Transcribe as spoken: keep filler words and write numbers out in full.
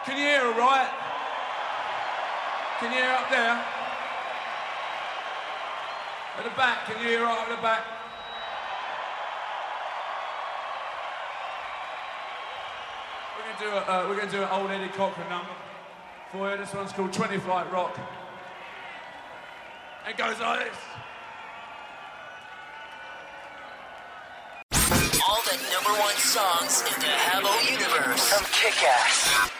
Can you hear all right? Can you hear up there? At the back, can you hear right up at the back? We're going to do a, uh, we're going to do an old Eddie Cochran number for you. This one's called twenty Flight Rock. It goes like this. All the number one songs in the Habbo universe from Kick-Ass.